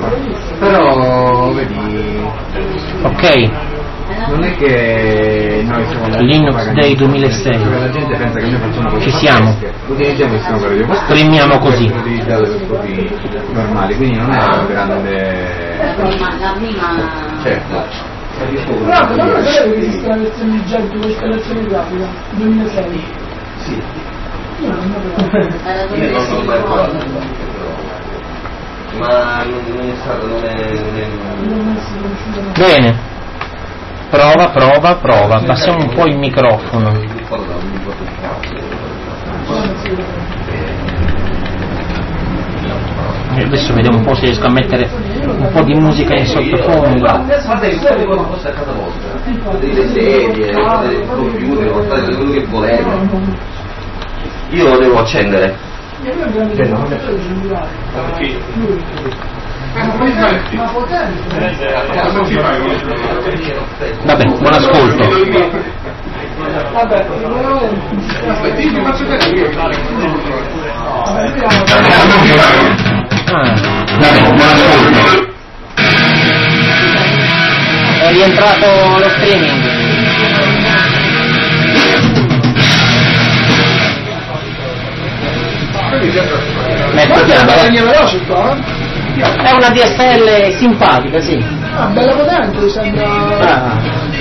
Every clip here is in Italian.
Però vedi, ok, non è che noi siamo Linux Day 2006, la gente pensa che noi facciamo così, ci siamo, utilizziamo il sistema operativo, streamiamo così, utilizzato per scopi normali, quindi non è una grande, certo. Però non sapevo che esiste la versione di Jet con installazione grafica 2006. Sì. Io non l'ho mai provato, ma non è stato, non è... bene, prova, abbassiamo un po' il microfono. E adesso vediamo un po' se riesco a mettere un po' di musica in sottofondo. Guarda che se quello fosse a casa vostra, delle sedie, del computer, portate quello che volete. Io lo devo accendere. Vabbè, buon ascolto. Vabbè, buon ascolto. È rientrato lo streaming. È una DSL simpatica, sì. Ah, bella potente, sembra.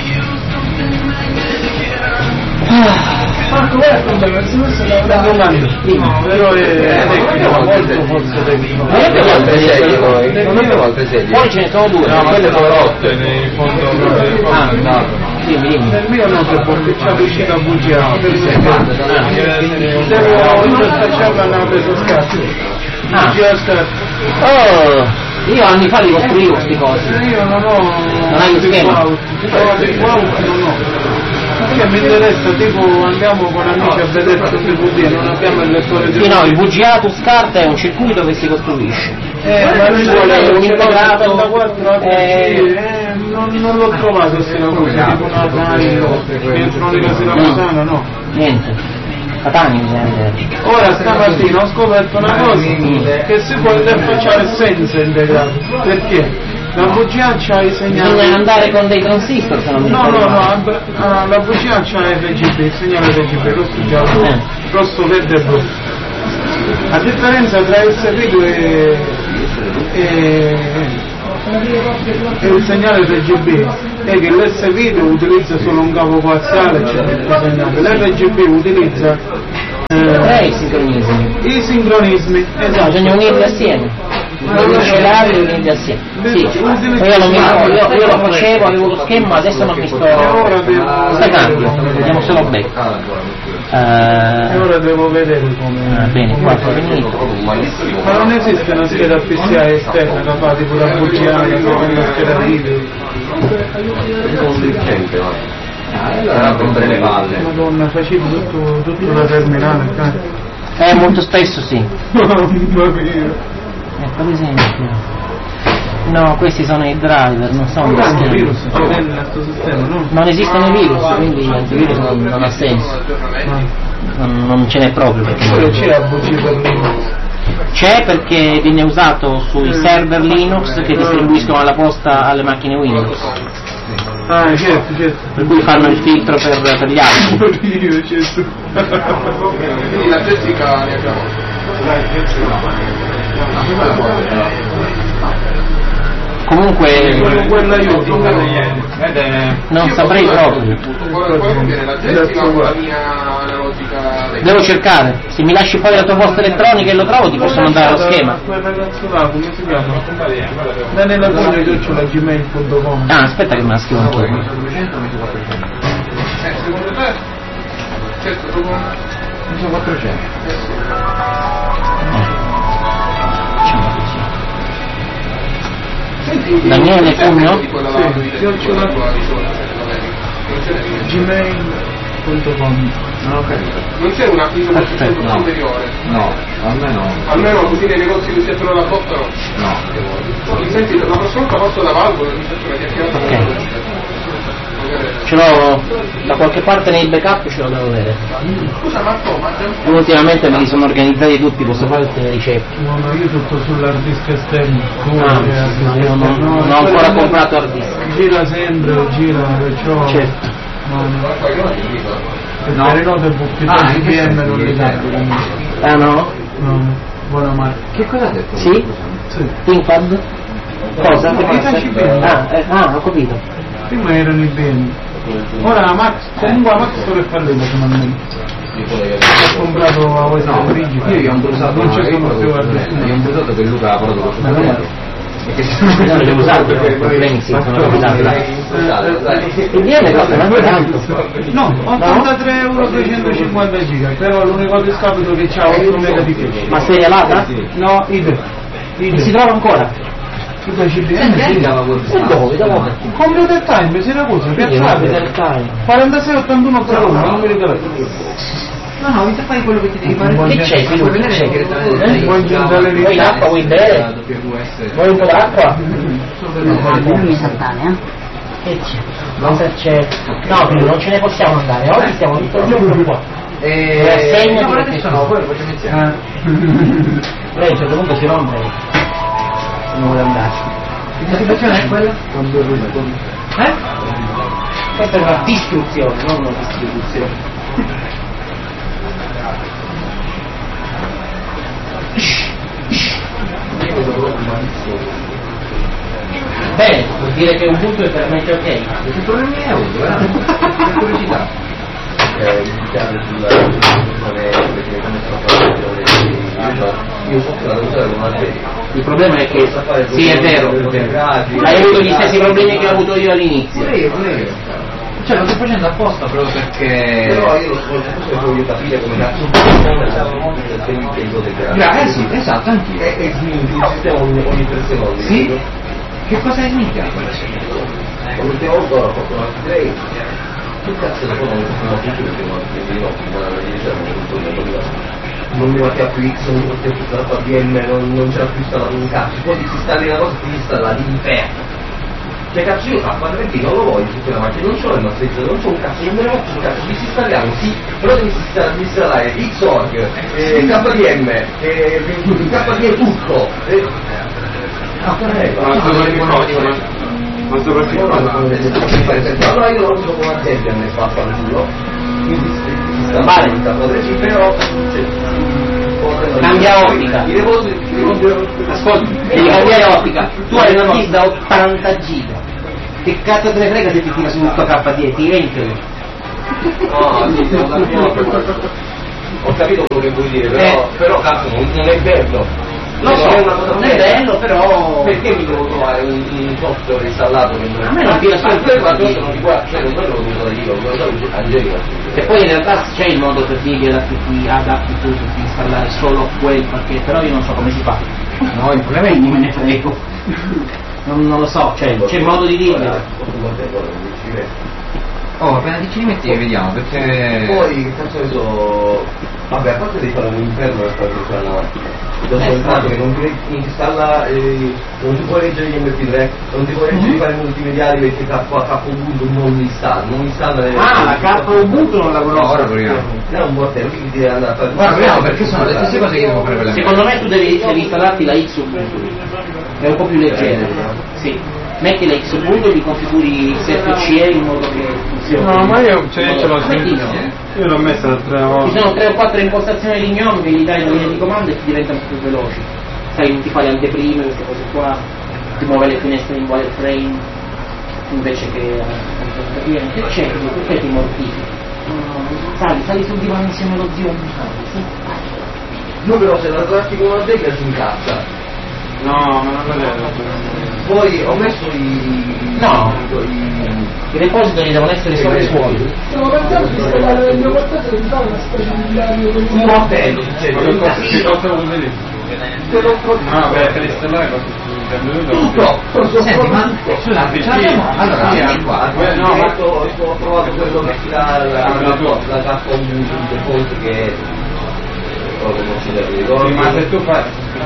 Marco, guarda il problema, se non si Però molto tecnico. Non abbiamo altre sedie. Poi ce ne sono due. No, ma quelle sono rotte nei fondo. Ah, no. Dimmi. Nel mio no, perché c'è l'uscita bugia. Devo interfacciarla nella presa scazzo. Oh, io anni fa li costruivo questi cosi. Io non ho. Non hai lo schema? Non ho. Perché mi interessa, tipo andiamo con amici a vedere su DVD, non abbiamo il lettore di. Sì, no, il VGA to SCART è un circuito che si costruisce. Ma ci vuole un integrato. Non l'ho trovato questa cosa, tipo una file elettronica siracusana, no. Niente. Catania bisogna vedere. Ora stamattina ho scoperto una cosa, che si può interfacciare senza integrato. Perché? La VGA c'ha i segnali. Bisogna andare con dei transistor se non mi ricordo. No, la VGA c'ha RGB, il segnale RGB, rosso, giallo, rosso, verde e blu. La differenza tra S-Video e il segnale RGB è che l'S-Video utilizza solo un cavo coassiale, l'RGB utilizza i sincronismi. I sincronismi, esatto. Bisogna unirli assieme. Celare e unirli assieme. Sì, io non mi ricordo, io lo facevo, avevo lo schema, adesso non mi sto. Sta cambio, vediamo se lo becco. E ora devo vedere come. Bene, qua è finito. Ma non esiste una scheda PCI esterna da fare tipo la VGA, una scheda video. Sarà rompere le palle. Madonna, facevi tutto da terminale, Molto spesso sì. Mamma mia. Ecco ad esempio. No, questi sono i driver, non sono gli schemi. Virus c'è nel nostro sistema, no? Non esistono i virus, quindi l'antivirus non ha senso. Non ce n'è proprio. Pure c'è AVG per Linux. C'è perché viene usato sui server Linux che distribuiscono alla posta alle macchine Windows. Ah, certo. Per cui fanno il filtro per gli altri. Io, certo. Quindi la Jessica ne abbiamo. Comunque Quella aiuto. non saprei proprio. La Jessica o la mia analogica? Devo cercare. Se mi lasci poi la tua posta elettronica e lo trovo ti posso mandare lo schema. Quel ragazzo là, come si chiama? Daniela Puglia che c'ho la gmail.com. Ah, aspetta che me la scrivo anch'io. Secondo te? Certo, dopo. Sono 400. Daniele Pugno? Sì, io c'ho la gmail.com. Non ho capito. Non c'è una Perfetto, no. superiore? No, almeno. Almeno così nei negozi che si attorno alla botta no? No. Mi senti, la prossima volta passo da Valvo e mi faccio una chiacchierata. Ok. Ce l'ho da qualche parte nei backup, ce lo devo avere. Scusa, ma Ultimamente me li sono organizzati tutti, posso fare tutte le ricerche. No, io tutto sull'hard disk esterno. No, io non ho ancora comprato hard disk. Gira sempre, gira, perciò. Certo. No, le note GPM non le cambio. Ah no? No, buona marca. che cosa ha detto? Sì? Sì. ThinkPad? Cosa? Che passa? Ho capito. Prima erano i beni. Ora la Max, comunque la Max sto fallita secondo me. Ho comprato a West Origin. Io gli ho usato, non ci sono più hard disk. io ho usato per Luca ha parlato con suo fratello. Non li ho usati, problemi sì, sono usati. Il DM costa anche tanto. No, 83,250 giga, però l'unico discapito che c'ha 8 mega di cache. Ma serialata? No, idem. Si trova ancora? Tutta CPM sì. Dove? Computer Time, si cosa, piazzate. 4681 per 1, non mi ricordo. No, mi fai quello che ti devi fare. Che c'è? Che c'è? Vuoi aggiungere Vuoi l'acqua? Vuoi bere? Vuoi un po' d'acqua? Non mi saltare, Che c'è? Cosa c'è? No, non ce ne possiamo andare, oggi stiamo tutto il giorno qua. Rassegna no, adesso no, poi lo facciamo insieme. Lei a un certo punto si rompe. Non vuole andare. Che situazione è quella? Questa è una distruzione, non una distribuzione. Bene, vuol dire che un punto è veramente ok. Che problemi hai avuto, per curiosità? Il problema è che sì, è vero, hai avuto gli stessi problemi che ho avuto io all'inizio. Pure io. Cioè lo sto facendo apposta proprio perché. Però io voglio capire come cazzo sì, esatto, anch'io. E il sistema ogni 3 secondi. Sì? Che cosa significa? L'ultima volta ho fatto un upgrade. Che cazzo da non lo faccio perché non mi va più X, non mi va più la VM, non c'era più installato un cazzo. Poi ti installi una cosa e ti installa l'inferno. Cioè cazzo io K3P non lo voglio su quella macchina, non c'ho il masterizzato, non c'ho un cazzo, non me ne faccio un cazzo, disinstalliamo, sì, però devi installare Xorg, KVM, KVM tutto. Ma soprattutto allora io lo uso come azienda nel fatto al culo, quindi Vale. però Cambia ottica. Ascolta, devi cambiare ottica. Tu hai una disk da 80 giga. Che cazzo te ne frega se ti tira su tutto K10? Entri. Ho capito quello che vuoi dire, però cazzo non è bello. Lo so, non è bello, però. Perché mi devo trovare un software installato che non è. A me non tira su questo non ti può, cioè non lo uso da io, lo so Angelica. E poi in realtà c'è il modo per dirgli adatti tu di installare solo quel pacchetto, però io non so come si fa. No, il problema è che non me ne frego. Non lo so, cioè c'è il modo di dirglielo. Oh, appena ti ci rimetti vediamo, perché. Poi che cazzo ne so. Vabbè, a parte devi fare un inferno per fare questa macchina. Ho soltanto che non ti installa, non ti puoi leggere gli MP3, non ti puoi leggere i file multimediali perché K Ubuntu non installa le. La K Ubuntu non la conosco. Ora proviamo. È un bordello, quindi devi andare a fare. Guarda, proviamo perché sono le stesse cose che devo fare per la. Secondo me tu devi installarti la X Ubuntu. È un po' più leggera. Sì. Metti la X Ubuntu e li configuri XFCE in modo che funzioni. No, ma io ce l'ho sempre. Io l'ho messa l'altra volta. Ci sono 3 o 4 impostazioni di GNOME che gli dai la linea di comando e ti diventano più veloci. Sai, ti fa le anteprime, queste cose qua, ti muove le finestre in wireframe invece che che c'è? Perché ti mortifichi? Sali sul divano insieme allo zio. No, però se la tratti con una dega si incazza. No, ma non lo vedo. Poi ho messo i repository devono essere solo suoi. Stiamo pensando di installare il mio qualcosa di fare una specie di diario con un bordello, Che cosa vuol dire? Per installare tutto. Senti, ma scusate, ce l'abbiamo? Allora, vieni qua. Ho trovato quello che ti dà la K Ubuntu default che lo considero Sì, ricordo. ma se tu fai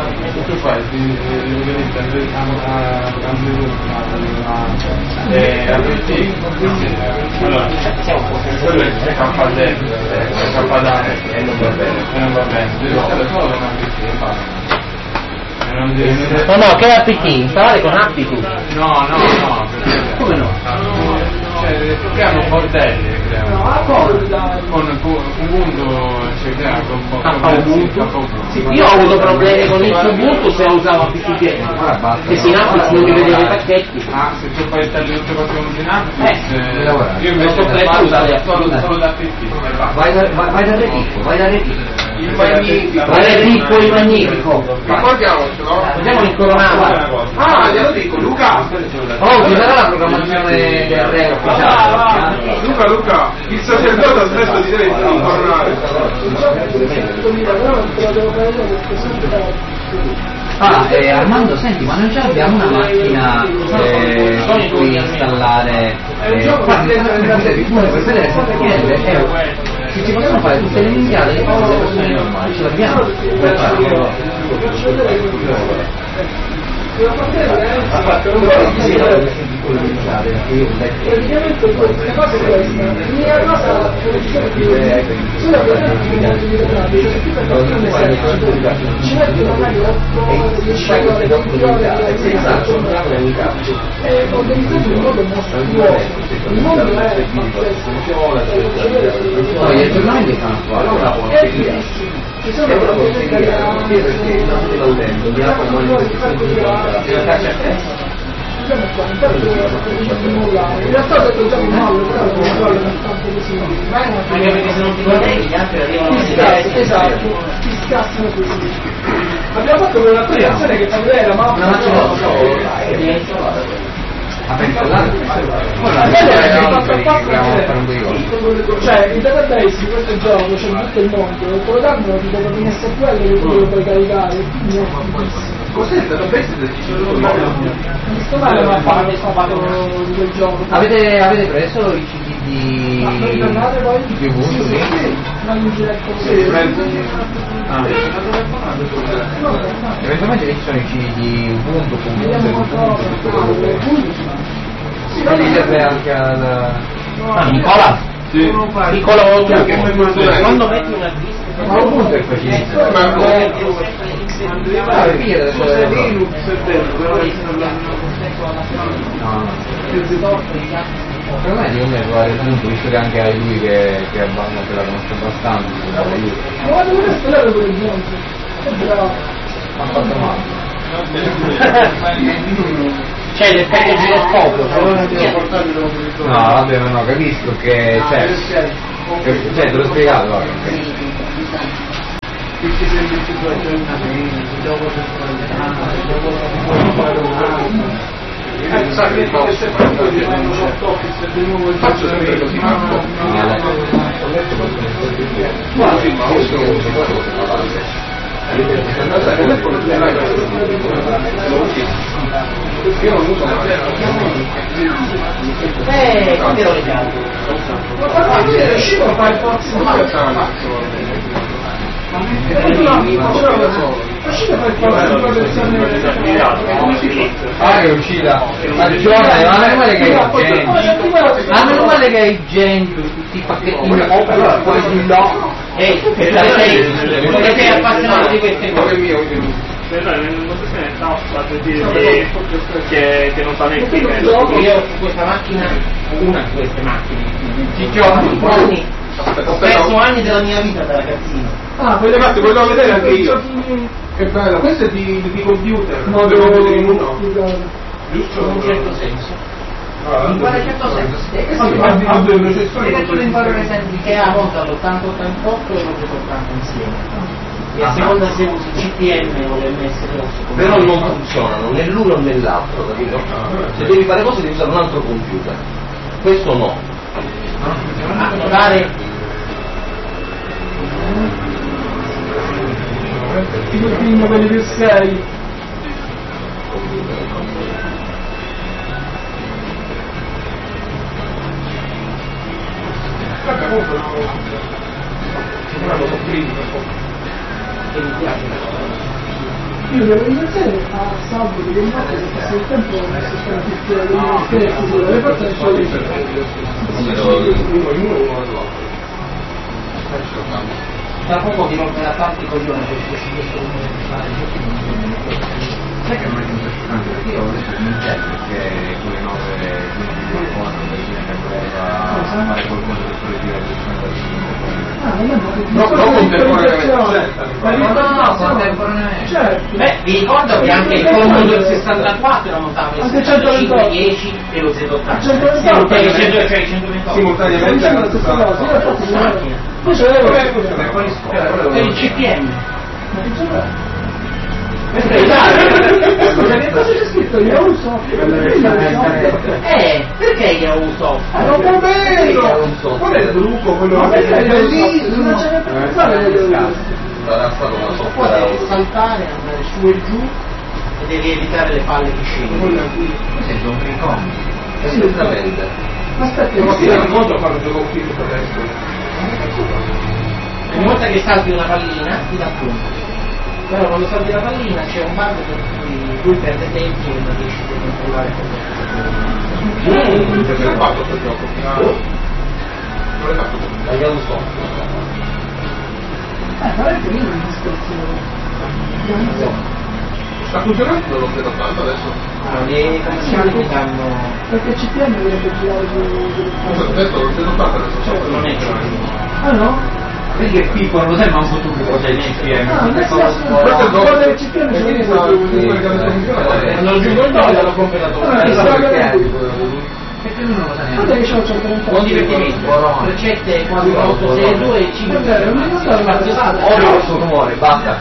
allora quello è cappadare E non va bene. e non va bene, devi stare solo con APT e basta. E non devi- No, che APT? Installare con Aptitude. No, Come no? cioè creano bordelli, creano. No, a cosa dai? Con Ubuntu si crea con Ubuntu? Io ho avuto problemi con il Ubuntu se usavo APT che Synapse non mi vedeva i pacchetti. Ah, se tu fai installare tutte cose con Synapse, io sono invece costretto a usare solo da APT e basta. Vai da Retico, vai da Retico. Il magnifico. Guarda il ricco e il magnifico. Ricordiamocelo. Andiamo l'incoronata. Ah, glielo dico, Luca. Oh, ci sarà la programmazione del re ufficiale. Luca, il sacerdote ha smesso di dire di incoronare. Però non te lo devo fare io perché sono Armando, senti, ma non ce l'abbiamo una macchina con cui installare per vedere se ci possono fare tutte le minchiate di cose delle persone normali, ce l'abbiamo? Per farlo. praticamente questa cosa è questa. L'unica cosa la soluzione solo per ci mettono magari 8 ore, 10 ore, 20 ore e organizzato in modo mostruoso. Il mondo è No, gli aggiornamenti fanno fuori. ci sono perché non ti l'audento, mi ha in realtà ho detto già un mallo, però non voglio tanto così. Anche perché se non ti colleghi gli altri arrivano Ti scassano, esatto, ti scassano così. Abbiamo fatto quell'applicazione che fa vedere la mappa. Cioè il database di questo gioco c'è in tutto il mondo e te lo danno tipo per un SQL che tu lo puoi caricare, quindi è fighissimo. Cos'è il database del Questo male ma fatto di quel gioco. Avete preso i CD di Tornate poi? di Ubuntu? Sì. Non in diretto Eventualmente ci sono i CD di Ubuntu, vediamo qualcosa. quindi serve anche al... Nicola? Sì. Nicola Quando metti una lista Ma Ubuntu è facilissimo. Figlia delle cose Linux è vero, però secondo me devo provare Ubuntu, visto che anche hai lui che la conosce abbastanza, Ma guarda come spero per il gioco. È bravo. ha fatto male. c'è l'effetto giroscopio. No, vabbè, no, capisco che te l'ho spiegato, guarda. faccio sempre così, Marco. Io non uso mai. Quindi lo legale. Ma quando è riuscito a fare forza Ma male? sarà mazzo. Riuscito a fare forza di protezione. Ah, che è uscita a giornale, ma meno male che hai Gen. Ma meno male che hai Gen, tutti i pacchettini poi sul no. Perché sei appassionato di queste cose? Non so se ne sta fatto dire che non fa neanche Io su questa macchina, una di queste macchine, ci gioco anni, ho perso anni della mia vita da ragazzino. Ah, Poi ragazzi, volevo vedere anche io. Che bello, questo è di computer. No, devo vedere in uno. In un certo senso. In quale certo senso? Che a volte all'80-88 e l'ho portato insieme. E a seconda se usi CPM o l'MS-DOS. Però non funzionano né l'uno né l'altro, capito? Se devi fare cose devi usare un altro computer. Questo no. A notare Tipo il film quelli più seri. che mi piace. Io devo iniziare a sabato che il notte che passa il tempo non si sta più le forze sono tra poco ti rompe la parte coglione perché si riescono a fare sai che non è interessante perché io adesso non c'è perché quelle 9 quindi quando voleva fare qualcosa per proibire la gestione del contemporaneamente. Certo. Beh, vi ricordo che anche il Commodore 64 era montato il 6510 e lo 080 simultaneamente era la stessa cosa. Io c'avevo per il CPM. Cosa c'è scritto? Yahoo Software. Perché Yahoo Software? Non va bene! Qual è il gruppo? Quello che è bellissimo, non c'è niente da fare. sarà stato una Poi software devi saltare, andare su e giù e devi evitare le palle che scendono. Questo è un ricom. esattamente. Aspetta, Ma sì, non posso fare due confini adesso. Ogni volta che salti una pallina ti dà punto. Però quando salti la pallina c'è un bug per cui lui perde tempo e non riesce a controllare come. Perché l'hai fatto questo gioco? Non l'hai fatto questo Ma io lo so. ma è finito il discorso. sta funzionando? Non lo credo tanto adesso. Le commerciali ti danno. Perché il CPM dovrebbe girare su. Ho detto non credo tanto adesso. Non è grande. Ah no? Vedi che piccolo, lo sai manco tu che cos'è il CPM? Ah, non è Questo è quello del CPM quindi sono Quando lo giù col dollaro l'ho completato. Perché lui non lo sa guarda neanche. che c'ho 130. Buon divertimento. Ricette 4862 e 5 non mi ricordo Ora il suo rumore, basta.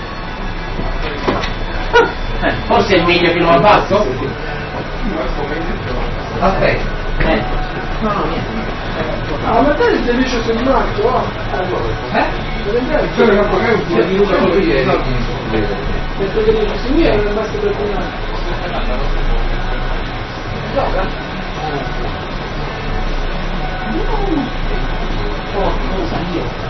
Forse è il meglio che non abbasso? Aspetta. No, niente. Ah, ma te il servizio sul marco, Cioè, magari un po' di luce così è. perché che dice seguire non basta per tornare. Gioca? Non sa io.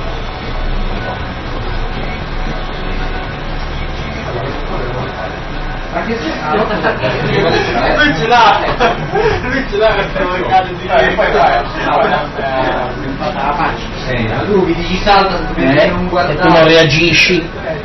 Ma che c'è? Lui ce l'ha perché non cade di La faccia. Tu mi dici salta perché non E tu non guardare. reagisci.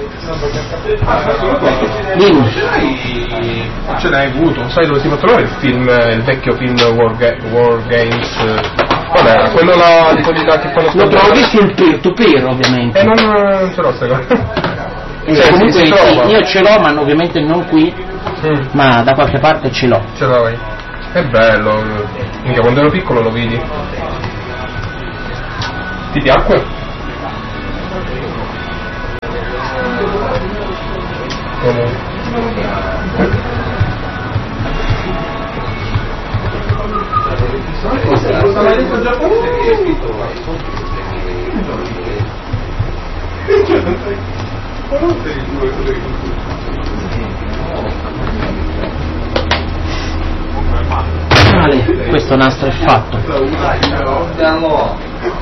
Ce l'hai avuto, sai dove si può trovare il film, il vecchio film War Games? Qual era? Quello là di quelli là che fanno Lo trovi sul peer-to-peer ovviamente. non ce l'ho sta cosa. Comunque si trova. io ce l'ho, ma ovviamente non qui, ma da qualche parte ce l'ho. Ce l'hai? È bello, mica quando ero piccolo lo vidi. Ti piacque? Stava detto giapponese che è scritto Male, questo nastro è fatto. Andiamo.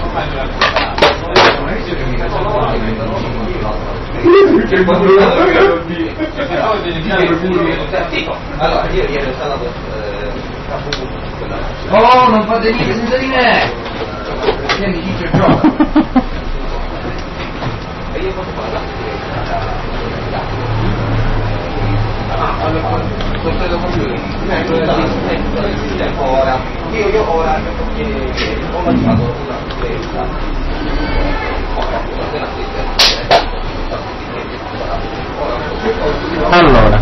Allora, io ieri ho stato Oh, non fate niente senza di me! Perché mi dice gioca? e io posso parlare ora io ora ho mangiato una spesa Allora,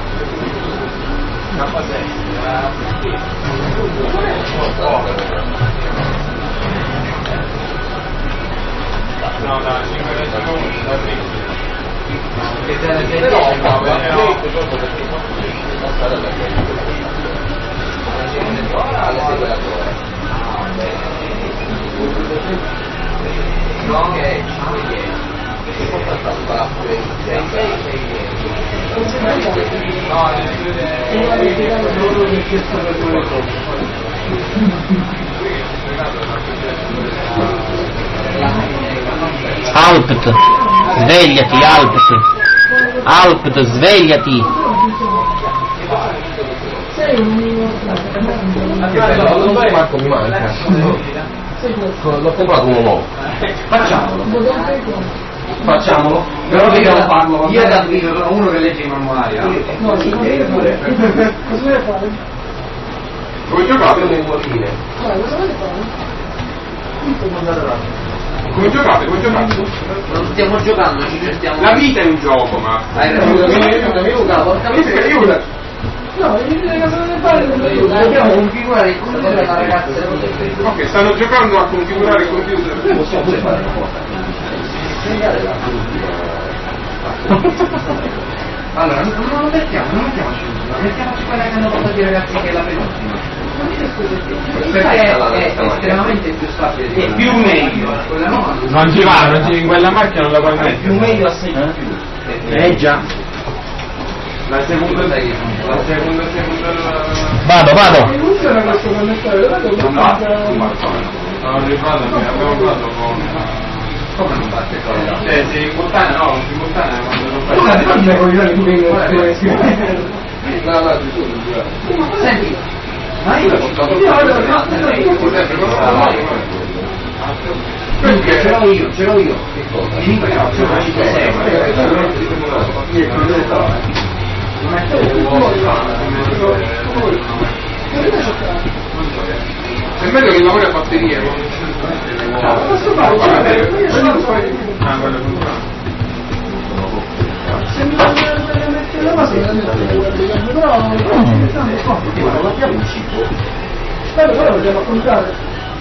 no che Alpt. Svegliati, Alpt, svegliati. Che bello, non so Marco mi manca. L'ho comprato uno nuovo. Facciamolo. Però dobbiamo farlo. Io da qui sono uno che legge i manuali. No, sì, pure. Cosa deve fare? Come giocate? Cosa deve fare? Come giocate? Non stiamo giocando, ci gestiamo. La vita è un gioco, ma. Hai ragione. No, cosa deve fare? Dobbiamo configurare il computer della ragazza. Ok, stanno giocando a configurare il computer. Possiamo pure fare una cosa. Allora, non lo mettiamoci, mettiamoci quella che hanno portato i ragazzi che è la penultima. Perché è estremamente più stabile di più meglio. Non ci va, in quella macchina non la puoi mettere. più meglio assai più. Già. La seconda. Vado. Non funziona questo connettore, dov'è che Non va. No, ricordo, abbiamo fatto con. Come non batte cosa? Cioè, se in montagna, no, in montagna quando lo fai. Senti, ma io l'ho portato Perché? ce l'ho io. Che cosa? È meglio che lavori a batterie. Posso fare? Se mi mettere la base però lo dobbiamo comprare.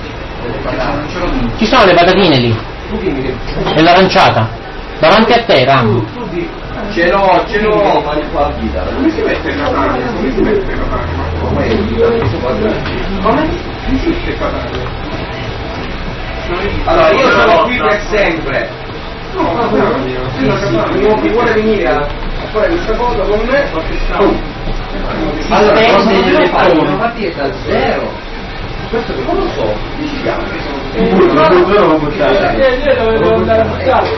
Ci sono le patatine lì. E l'aranciata. Davanti a te, Ram. Ce l'ho, ma di qua a vita. Come si mette la carne? Come si mette la carne? Come è vita? Come si mette la carne? Allora, io sono qui per sempre. No, Chi vuole venire a fare questa cosa con me? allora cosa deve fare? Dobbiamo partire da zero. Questo che non lo so, decidiamo. Io dovevo andare a buttare.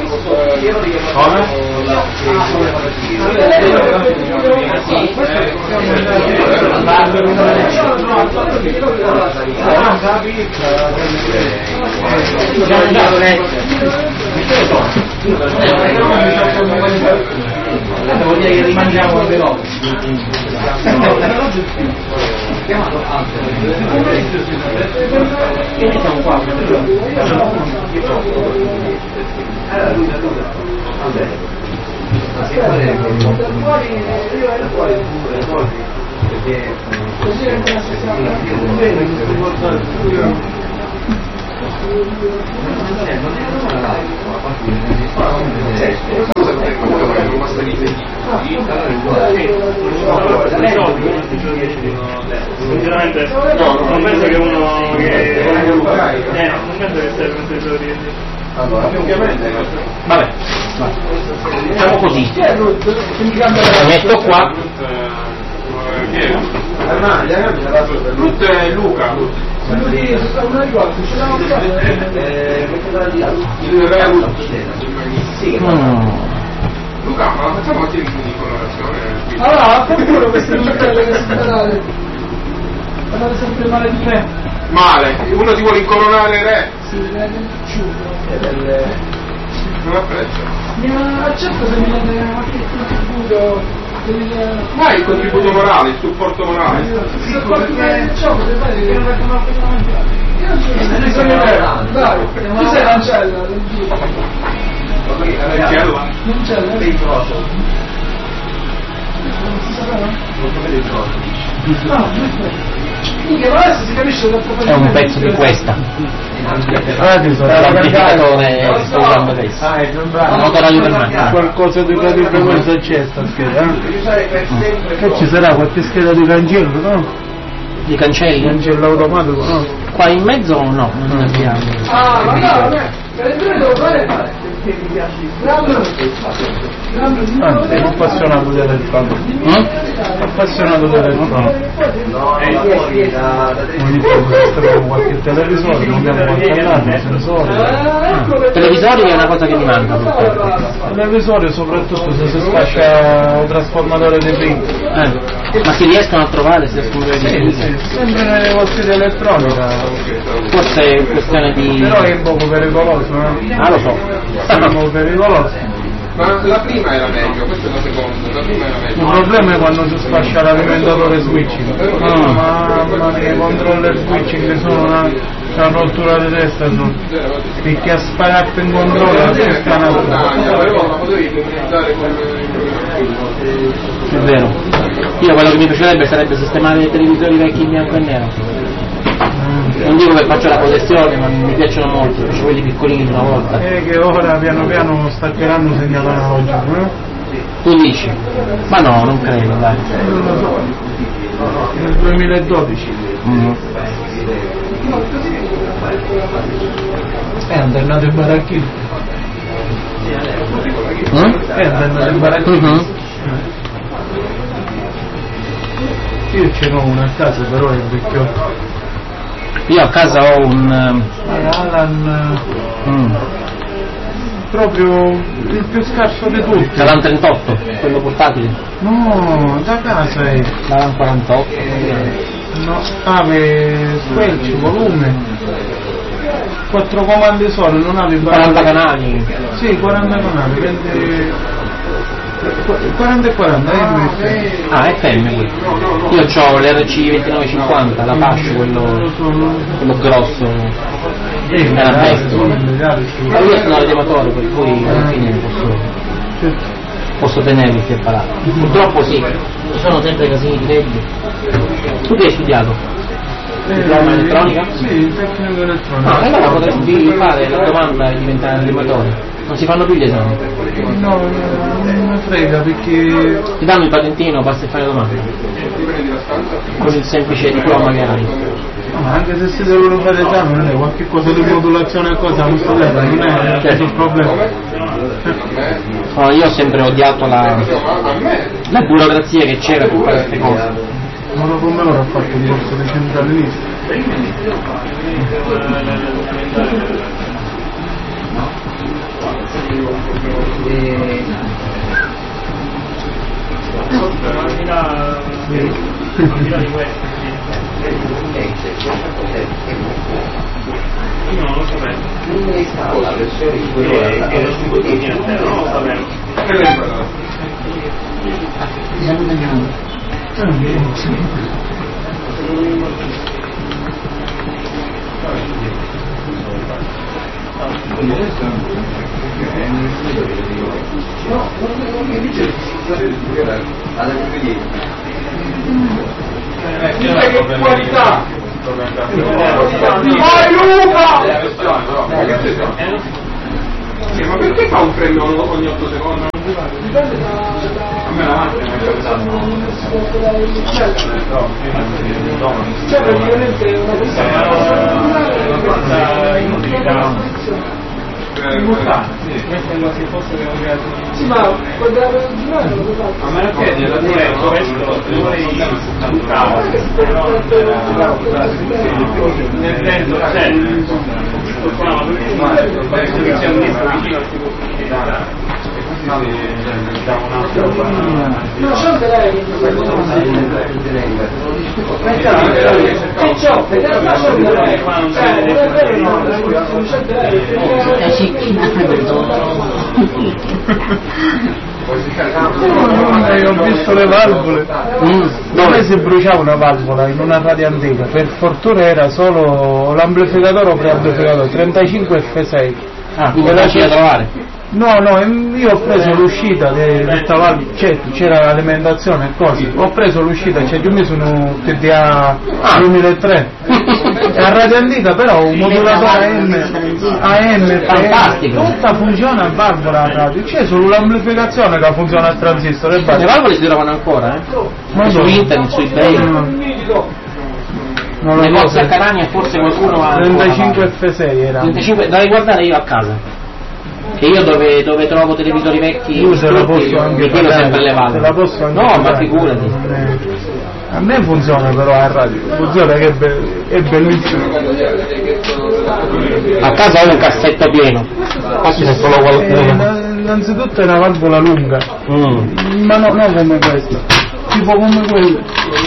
Vuol dire che rimangiamo veloci. Siamo qua. Sinceramente non penso che uno che non penso che sia il mentore. Allora, ovviamente. Vabbè. Facciamo così. Lo metto qua. Ruth è Luca. Luca, ma facciamo anche di colorazione. Allora, qualcuno queste lucelle che si canale. Parlate sempre male di me. Male, uno ti vuole incoronare il re. Sì, ciuccio. Non apprezzo. Mi accetto se mi date qualche contributo. Ma il contributo morale, il supporto morale. Se qualcuno ciò potete fare che non vengono a mangiare. Io non ce l'ho. Dai, tu sei l'ancella. Non c'è Il trozo. non si sapeva? Non so il trozo. No, minchia, ma adesso si capisce troppo È un pezzo di questa. L'amplificatore sto usando adesso. Un motoraio per macchina. Qualcosa di calibre questo c'è sta scheda, Che ci sarà qualche scheda di cancello, no? Di cancelli? Cancello automatico, no? Qua in mezzo no, non abbiamo. Ah, ma no, per esempio devo fare Anzi, è appassionato di elettronica. Appassionato di elettronica. Ogni tanto installiamo qualche televisore, montiamo qualche allarme, sensore. Televisori è una cosa che mi manca purtroppo. Televisore soprattutto se si sfascia un trasformatore di bit. Ma si riescono a trovare, si riescono a vedere? Sì, sempre nei negozi di elettronica. Forse è questione di... Però è un poco pericoloso, eh? Ah, lo so. È un po' pericoloso. Ma la prima era meglio, questa è la seconda, la prima era meglio. Il problema è quando si sfascia l'alimentatore switching. Mamma mia, i controller switching sono una rottura di testa, sono. Perché a sparare in controller si strana. Però la potevi comunicare con È vero. Io quello che mi piacerebbe sarebbe sistemare i televisori vecchi in bianco e nero. Non dico che faccio la collezione, ma mi piacciono molto, faccio quelli piccolini di una volta. Che ora piano piano staccheranno segnale analogico, no? Tu dici? Ma no, non credo, dai. Non lo so. Nel 2012. È andato in baracchino. È andato in baracchino. Io ce n'ho una a casa, però è vecchio. Io a casa ho un... Alan... proprio il più scarso di tutti. Alan 38, quello portatile. No, da casa è. Alan 48. No, ave squelci, volume. 4 comandi solo, non avevi 40 canali. Sì, 40 canali, 40 e 40, Ah, FM quello. Io ho l'RC 2950, la Pascio, quello grosso. Era bestia. Ma io sono l'elevatore, per cui alla fine posso tenerli separati. Purtroppo sì, ci sono sempre casini di legge. Tu che hai studiato? Diploma elettronica? Sì, tecnico elettronica. Ah, allora potresti fare la domanda e diventare animatore. Non si fanno più gli esami? No, non mi frega perché... Ti danno il patentino, basta fare la domanda. Con il semplice diploma che hai. No, anche se si devono fare esame, non è qualche cosa di modulazione e cosa, non studiare, non è certo il problema. No, io ho sempre odiato la burocrazia che c'era per fare queste cose. Ma dopo me ora ho fatto il corso di centralinista. Io non lo sapevo. La versione di quello Non lo sapevo. Che qualità! Vai Luca! Sì, ma perché fa un premio ogni 8 secondi? A me la macchina mi è capitato. Cioè praticamente è una sì, ma quando era originale lo so. A meno che nella questo nel senso c'è No, c'è un telefono. Che c'ho? Perché non c'è un telefono. Cioè, non è vero, no, non c'è il telefono. È Ho visto le valvole. Dove si bruciava una valvola in una radiantina? Per fortuna era solo l'amplificatore o preamplificatore 35 F6. Ah, quindi la facile da trovare? No, io ho preso l'uscita di questa valvola, c'era l'alimentazione e cose. Ho preso l'uscita, cioè io mi sono TDA 2003. È a radiantina però un modulatore AM, fantastico. tutta funziona a valvola a radio, c'è solo l'amplificazione che funziona a transistor e Le valvole si trovano ancora, Ma su internet, su eBay. Non lo Negozi so, a Catania forse qualcuno ha 35 F6 era. 35, dovrei guardare io a casa. Che io dove trovo televisori vecchi io te la posso anche mi chiedo sempre le te la posso anche no, pagare, ma figurati. A me funziona però a radio, funziona che è bellissimo. A casa ho un cassetto pieno, questo c'è solo qualcuno. Innanzitutto è una valvola lunga, ma no come questa, tipo come quella.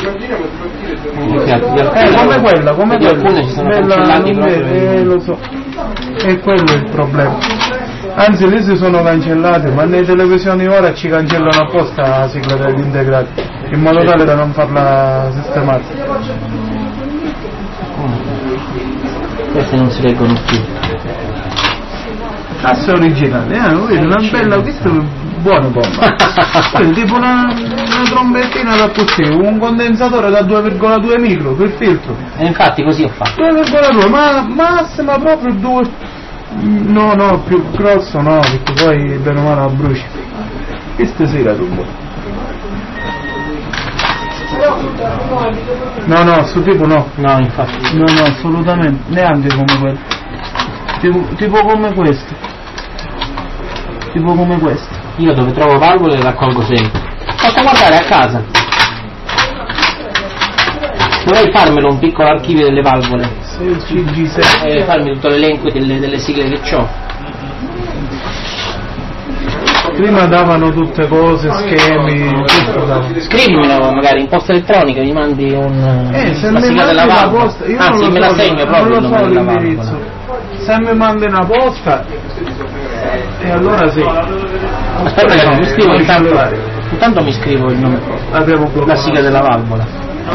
Come quella, ci sono cancellati proprio. Lo so, e quello è il problema. Anzi, lì si sono cancellati, ma nelle televisioni ora ci cancellano apposta la sigla degli integrati, in modo tale da non farla sistemata. Queste non si leggono più. Casse originali, una bella, questa è buona bomba. Tipo una trombettina da così, un condensatore da 2,2 micro per filtro. E infatti così ho fatto. 2,2, ma massima proprio 2. No, più grosso no, perché poi bene o male la bruci. Questa sera tu. No, sto tipo no. No, infatti. No, assolutamente, neanche come quello. Tipo come questo. Tipo come questo. Io dove trovo valvole le raccolgo sempre. Basta guardare a casa. Dovrei farmelo un piccolo archivio delle valvole. CG7. Farmi tutto l'elenco delle sigle che ho. Prima davano tutte cose, schemi, tutto davano. Scrivimelo magari in posta elettronica, mi mandi se la sigla della valvola. Posta, io anzi me la segno proprio il nome della valvola. Se mi mandi una posta e allora sì. Aspetta che mi scrivo intanto mi scrivo il nome, la sigla della valvola.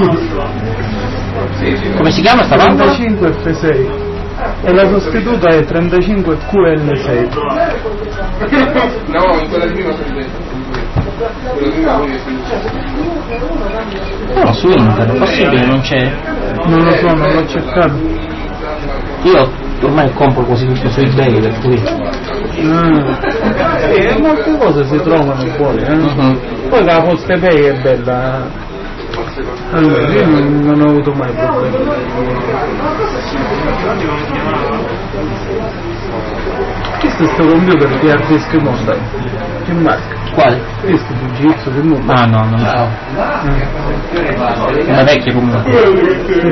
Come si chiama sta valvola? 35 F6 e la sostituta è 35 QL6. No, in quella di prima No, su internet, è possibile, non c'è? Non lo so, non l'ho cercato. Io ormai compro quasi tutto su eBay, per cui molte cose si trovano fuori, Poi la PostePay è bella. Allora, io non ho avuto mai problemi. Questo è sto computer di hard disk monta. Che marca? Quale? Questo Fujitsu che monta. Ah no, non lo so. Una vecchia comunque.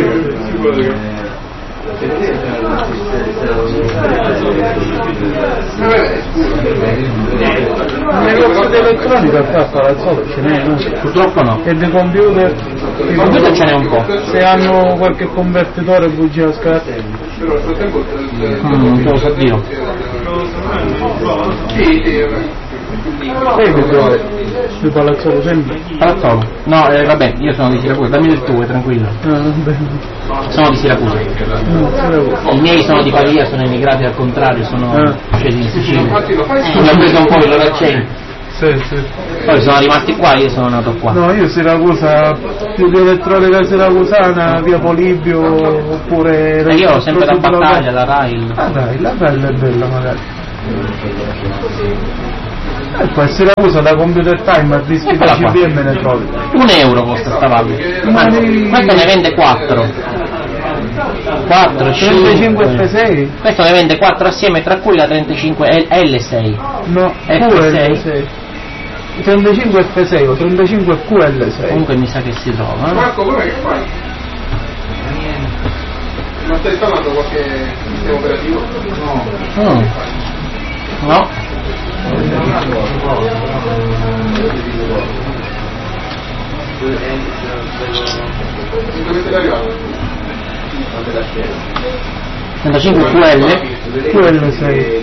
Un negozio di elettronica qua a Palazzolo ce n'è, no? Purtroppo no. E di computer? Di computer ce n'è un po'. Se hanno qualche convertitore VGA SCART? Non te lo so dire. Sei di Palazzolo sempre? Palazzolo? No, vabbè, io sono di Siracusa, dammi il tuo, tranquillo. Sono di Siracusa. I miei sono di Pavia, sono emigrati al contrario, sono scesi in Sicilia. Mi hanno preso un po' il loro accento. Sì. Poi sono rimasti qua, io sono nato qua. No, io Siracusa, più di elettronica siracusana, via Polibio, oppure... E io sempre da Battaglia, da Rail. Ah dai, la Rail è bella magari. Poi Siracusa da Computer Time a dischi da CBM ne trovi. €1 costa sta valvola. Questo ne vende 4. 4, 35 F6? Questo ne vende 4 assieme, tra cui la 35 L6. No, F6. 35 F6 o 35 QL6. Comunque mi sa che si trova. Marco, come che fai? Ma stai installando qualche sistema operativo? No. Dove sei arrivato? 35 QL6.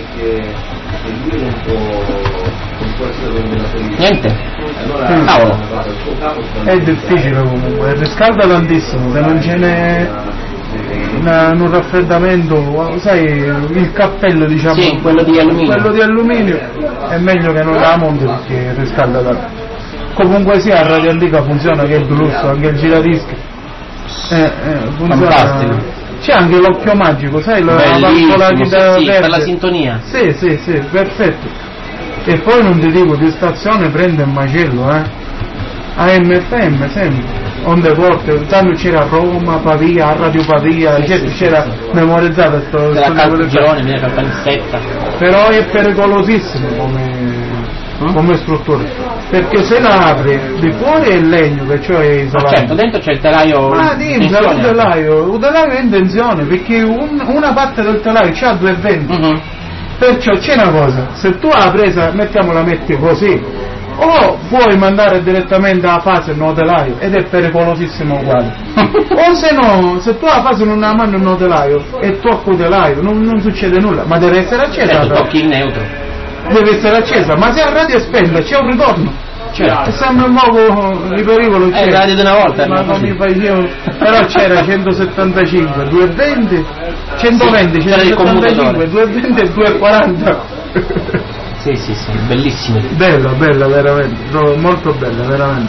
Niente? Cavolo. È difficile comunque, riscalda tantissimo, se non ce n'è un raffreddamento, sai, il cappello diciamo, sì, quello di alluminio è meglio che non la monti perché riscalda tanto. Comunque sia, a Radio Antica funziona, che è Bluetooth, anche il giradischi funziona. Fantastico. C'è anche l'occhio magico, sai, la valvola di per la sintonia. Sì, perfetto. E poi non ti dico, di stazione prende il macello, AM FM sempre. onde corte, tanto c'era Roma, Pavia, a Radio Pavia, c'era memorizzato la Calcione, viene Caltanissetta. Però è pericolosissimo come struttura, perché se la apri di fuori è legno, perciò è isolato. Certo, dentro c'è il telaio. Ma dentro un telaio è in tensione, perché una parte del telaio c'ha 220. Perciò c'è una cosa, se tu la presa, metti così, o puoi mandare direttamente alla fase no telaio ed è pericolosissimo uguale. O se no, se tu la fase non la mandi no telaio e tocco il telaio, non succede nulla, ma deve essere accesa. Tocchi il neutro. Deve essere accesa, ma se la radio è spenta c'è un ritorno. Certo. È sempre un poco di pericolo. È la radio di una volta. Ma non mi fai io. Però c'era 175, 220, 120, 175, 220 e 240. Sì, bellissimo. Bella, veramente, molto bella, veramente.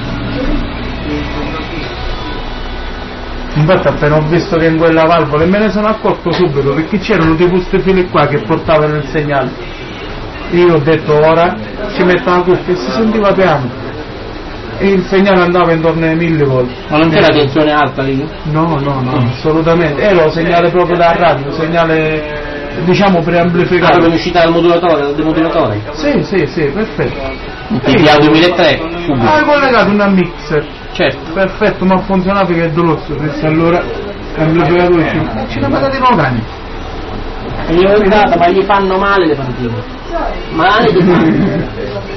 Infatti appena ho visto che in quella valvola, e me ne sono accorto subito, perché c'erano tipo questi fili qua che portavano il segnale. Io ho detto ora ci metto la cuffia e si sentiva piano e il segnale andava intorno ai 1000 volt. Ma non c'era tensione alta lì? No, assolutamente, era segnale proprio da radio, segnale diciamo preamplificato. Proprio uscita dal modulatore, dal demodulatore? Sì, perfetto. PDA 2003 subito. Hai collegato una mixer. Certo. Perfetto, ma funzionava che è doloroso, allora amplificatore ce l'ha pagati 9 anni. E gli ho dato, ma gli fanno male le partite. Male di male.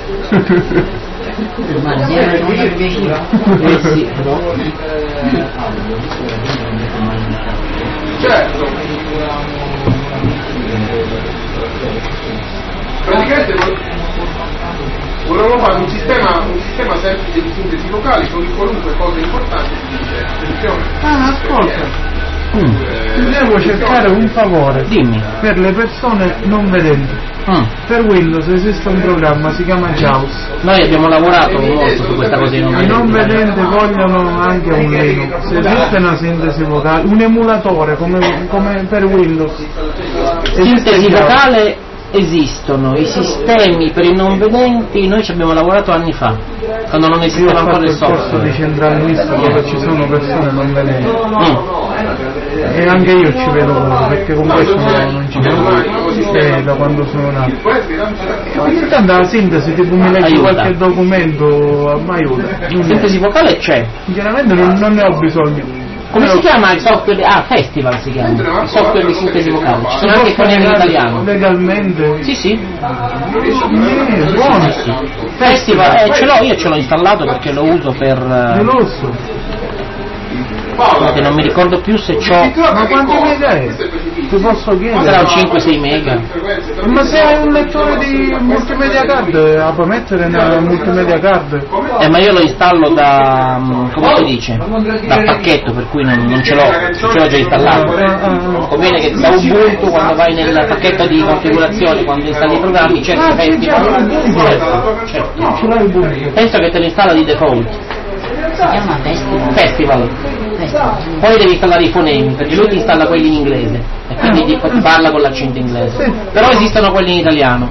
Sì, però. Certo. Praticamente volevamo fare un sistema semplice di sintesi vocali con qualunque cosa importante si dice attenzione. Ascolta. Devo cercare un favore. Dimmi. Per le persone non vedenti. Per Windows esiste un programma, si chiama JAWS. Noi abbiamo lavorato molto su questa cosa di non vedenti. I non vedenti vogliono anche un Linux. Esiste una sintesi vocale, un emulatore come per Windows. Sintesi vocale esistono, i sistemi per i non vedenti noi ci abbiamo lavorato anni fa, quando non esisteva ancora il software. Io ho fatto il corso di Central Misto dove ci sono persone non vedenti. E anche io ci vedo ora, perché con questo non ci vedo mai, da quando sono nato. Ogni tanto la sintesi, tipo mi leggi qualche documento, mi aiuta. Sintesi vocale c'è. Sinceramente non ne ho bisogno. Come si chiama il software? Festival si chiama, il software di sintesi vocale. Ci sono anche quelli in italiano. Legalmente? Sì. Buono. Festival, io ce l'ho installato perché lo uso per... Che non mi ricordo più se c'ho... Ma quanti mega è? Ti posso chiedere? Sarà un 5-6 mega. Ma se hai un lettore di multimedia card, la puoi mettere nella multimedia card? Ma io lo installo da... come si dice? Da pacchetto, per cui non ce l'ho già installato. Conviene che da Ubuntu, quando vai nel pacchetto di configurazione, quando installi i programmi, cerchi Festival. Certo. Penso che te lo installa di default. Si chiama Festival. Poi devi installare i fonemi, perché lui ti installa quelli in inglese e quindi ti parla con l'accento inglese. Però esistono quelli in italiano.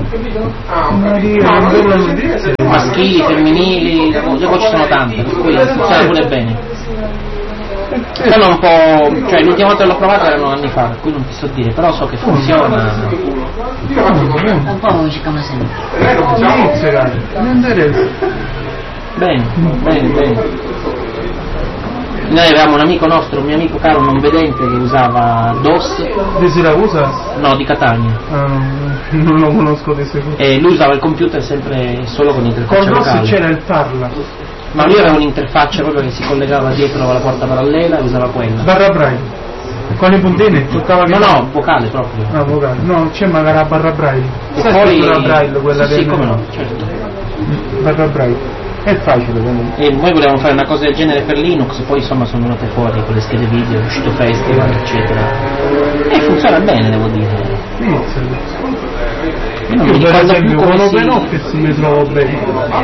Maschili, femminili, le voci sono tante, per cui funziona pure bene. Sono un po'. Cioè l'ultima volta che l'ho provato erano anni fa, per cui non ti so dire, però so che funziona. Un po' musica ma sempre. Non interessa. Bene. Noi avevamo un amico nostro, un mio amico caro non vedente, che usava DOS. Di Siracusa? No, di Catania. Non lo conosco di sicuro. E lui usava il computer sempre solo con interfaccia vocale. DOS c'era il Parla. Ma lui aveva un'interfaccia proprio che si collegava dietro alla porta parallela e usava quella. Barra braille. Con i puntini? No, vocale proprio. Ah, vocale. No, c'è magari la barra braille. E poi barra braille, quella sì, come no, certo. Barra braille. È facile comunque. E noi volevamo fare una cosa del genere per Linux, poi insomma sono venute fuori con le schede video, è uscito Festival, eccetera. E funziona bene, devo dire. Io non mi ricordo più come si... Office mi trovo bene.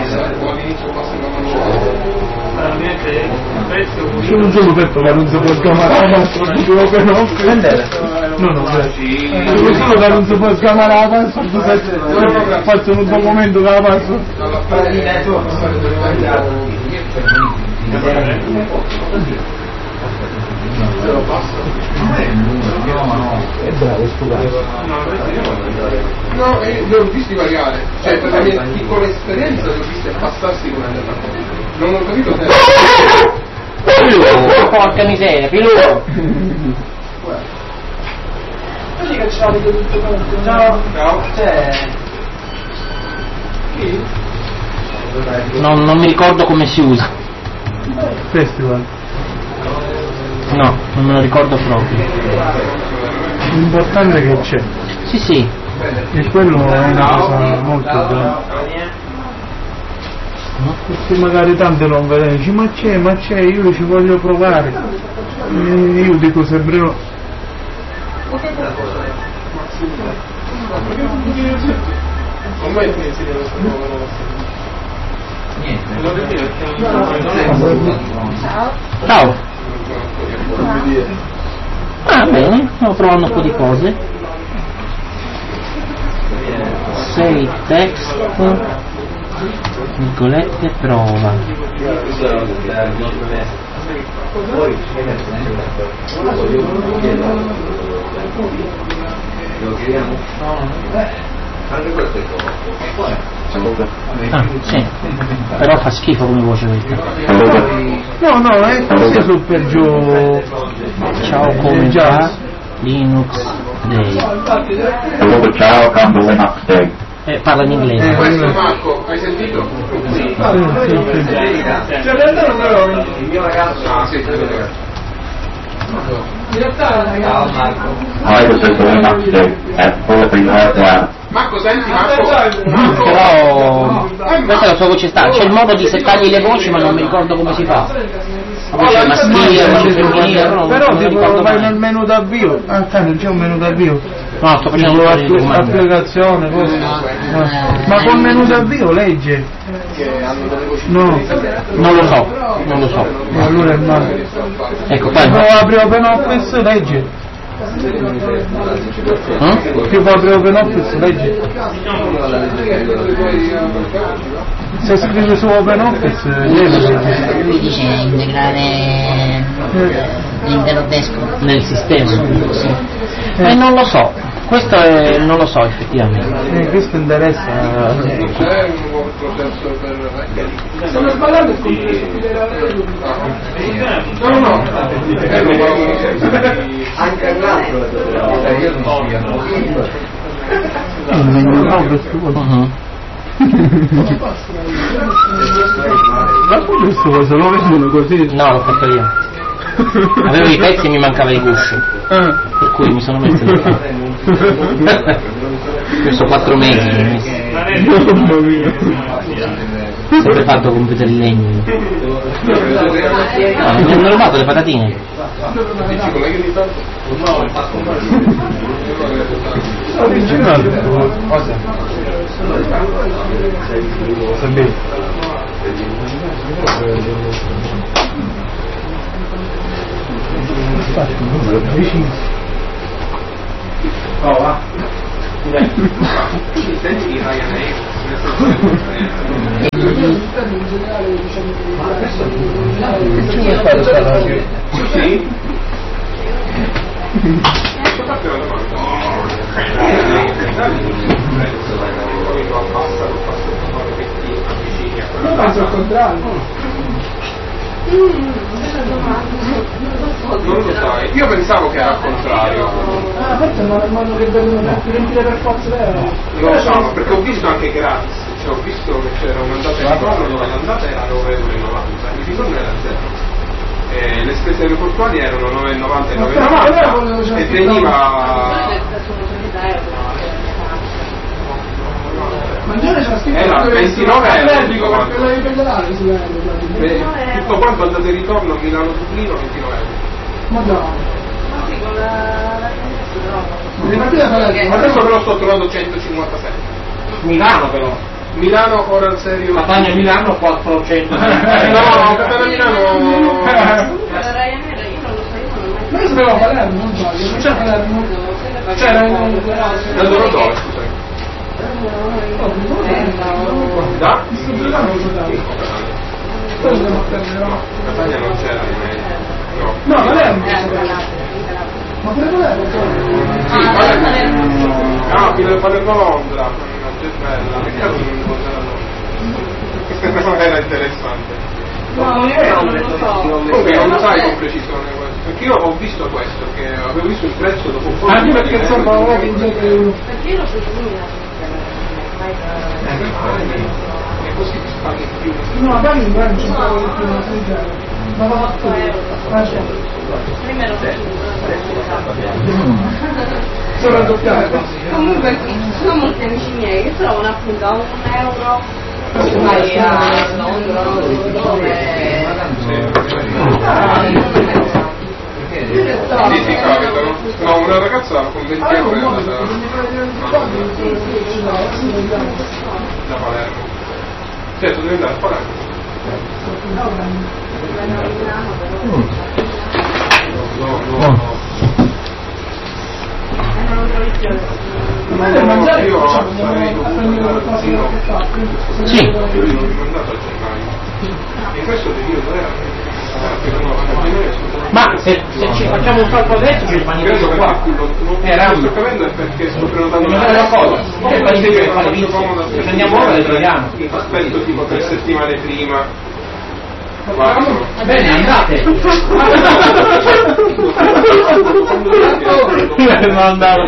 C'è un solo petto che non si può sgamare la password di Open Office. No, c'è un solo che non si può sgamare la password. Faccio un documento che la password. È bravo sto cazzo. No, li ho visti variare, cioè per la mia piccola esperienza li ho visti abbassarsi come è andata. Non ho capito se... Porca miseria, Pilu! Vedi che c'ha tutto quanto. Ciao. Chi? Non mi ricordo come si usa. Festival. No, non me lo ricordo proprio. L'importante è che c'è. Sì. E quello è una cosa molto bella. Perché magari tante non vedono, dici ma c'è, io ci voglio provare. Io dico sempre no. Ciao. Bene, stiamo provando un po' di cose. Save text, virgolette, prova. Sì, però fa schifo come voce questa. No, è così su per giù. Ciao, come va? Linux Day. Ciao, Campo Linux Day. Parla in inglese. Questo Marco, hai sentito? Sì. Cioè in realtà non avevo Il mio ragazzo... Ah, sì, il ragazzo. in realtà ragazzi. Hi, this is Linux Day at 43 Marco, senti Marco? Però questa è la sua voce standard, c'è il modo di settargli le voci ma non mi ricordo come si fa. Voce maschile, voce femminile, però non tipo ricordo vai mai. nel menu d'avvio. Ah, non c'è un menu d'avvio. No, sto facendo un applicazione, cose. Ma col menu d'avvio legge. No, non lo so. allora è male. Ecco Se qua. apri Open Office legge. Tipo apri Open Office legge. Se scrivi su Open Office legge. Lui dice integrare l'intero desktop Nel sistema. sì. Non lo so, questo è, non lo so effettivamente. Questo interessa. C'è un nuovo processo per... Stanno sbagliando il No. È un nuovo... Anche all'altro, io non Ma questo cosa lo vendono così? No, l'ho fatto io. Avevo i pezzi e mi mancava il guscio. Per cui mi sono messo a fare. Questo 4 mesi. Mamma mia. Sempre fatto computer in legno. No, mi hanno rubato le patatine. Originale. Cosa? Sapete? Infatti, numero preciso. Prova. Senti Ryanair. Sì? Non penso al contrario. Non lo sai, io pensavo che era al contrario. Ah, forse è un modo che devono riempire per forza vero. Non lo so, perché ho visto anche gratis, cioè ho visto che c'era un'andata e ritorno dove l'andata era 9,90 €, il ritorno era 0. Le spese aeroportuali erano 9,90 e 9,90 e veniva... Ma in genere c'era scritto Era 29 allergico euro. per quella di pedalare sull'aereo. Tutto quanto andata e ritorno Milano-Dublino 29 euro. Ma no. Ma adesso però sto trovando 157. Milano però. Milano ora al serio. Catania Milano 400. No, Catania Milano. Noi sapevamo Palermo, non sbaglio, non c'era Palermo. C'era un... Da dove dove, scusami? Da? Catania non c'era rimedio. No, non è un ma pure Palermo? Palermo Londra, bella, peccato che non incontrare era interessante. No, non lo so. Comunque non sai con precisione questo, perché io ho visto questo, che avevo visto il prezzo dopo un po'. Anche perché insomma non è che in gioco perché io lo so è così ti paghi più. no, paghi in gran centro di più, ma va fatto prima ero solo raddoppiato. comunque qui ci sono molti amici miei che trovano appunto a €1 vai a Londra dove Sì, capitano. No, una ragazza con 20 euro è andata da Palermo. Certo, devi andare a Palermo. Ma per mangiare io facciamo sarei Sì. io l'ho rimandato a gennaio. E questo periodo era Ma se ci facciamo un salto adesso ci rimani questo qua. sto capendo è perché sto prenotando una cosa. Che il paese che fa le pizze. Se andiamo ora le troviamo. Aspetto tipo 3 settimane prima. Bene, andate. Non andavo.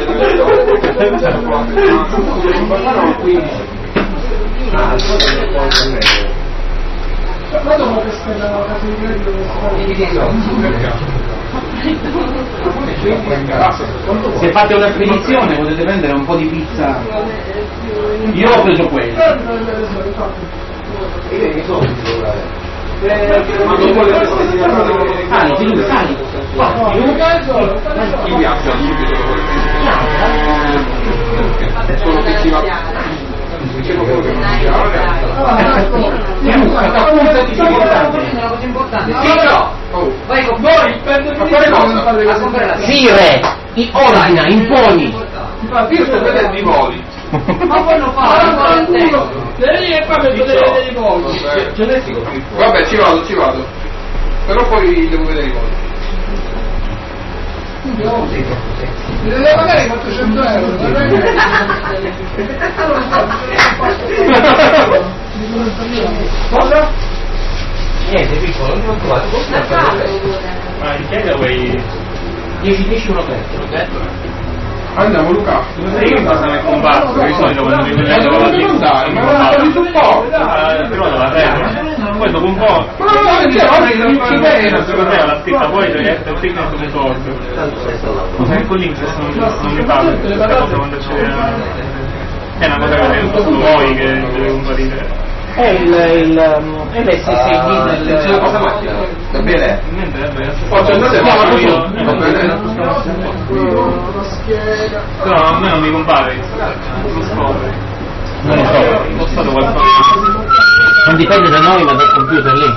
ma dopo che stai la casa di credito Se fate una spedizione potete prendere un po' di pizza. Io ho preso quello. Ma dopo le festività Sali. il viaggio subito sono dicevo quello che non Vai con voi per Sire, ordina, imponi. io sto vedendo i voli. ma poi non fa Vabbè, ci vado. Però poi devo vedere i voli. mi deve pagare 400 euro cosa? niente piccolo, non ho trovato Ma in chiesa vuoi 10 1 3. Andiamo Luca. io cosa mi combatto di solito quando mi prendo la pizza Ma non di supporto. però la terra poi dopo un po' Ma non c'è oggi non ci vede. la scritta poi è un picnic come sordo con l'inglese non mi parla questa cosa quando c'è è una cosa che voi che deve comparire È l'SSD del cosa macchina? Va bene? Oggi andate a però a me non mi compare lo scopre lo stato qualcosa non dipende da noi ma dal computer lì.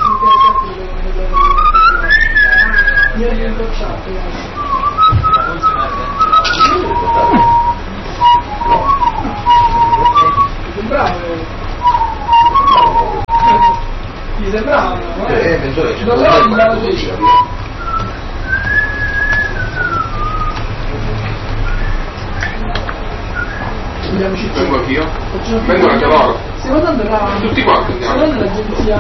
Ti sembrava? Penso che c'è vengo anch'io. Vengono anche loro. Stiamo dando la... Tutti quanti stiamo andiamo. dando l'agenzia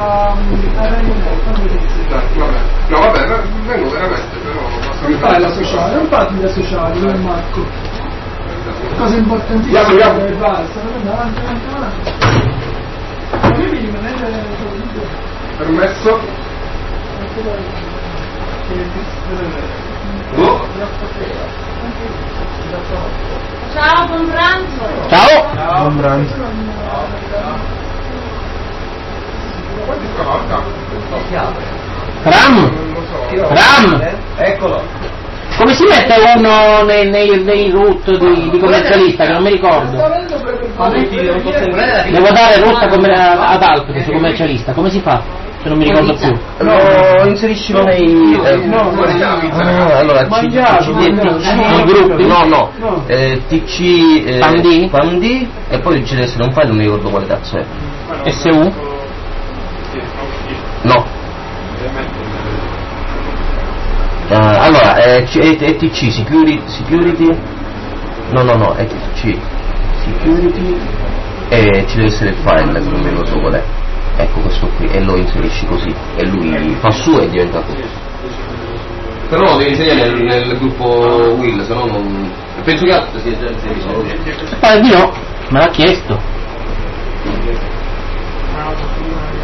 Vabbè. No, vabbè, vengo veramente, però non fai la sociale, non fate vita sociale, come Marco. Cosa importantissima Andiamo. e basta, non avanti. Ma io mi rimanere permesso. ciao, buon pranzo Ciao. Buon pranzo. Quanti cavalca? Ram. Eccolo. Come si mette uno nei root di commercialista che non mi ricordo? Devo dare rotta ad Alp su commercialista, come si fa? Se non mi ricordo più. Lo inseriscilo nei allora nei gruppi no TC Pandi? Pandi e poi ci deve essere un file, non mi ricordo quale cazzo è. SU? No. Allora, ETC, security, no, ETC, security, e ci deve essere il file, che non mi ricordo qual è. Ecco questo qui, e lo inserisci così, e lui fa su e diventa così. Però lo devi inserire nel gruppo Will, se no non... Penso che altro sia già inserito. Di no, me l'ha chiesto.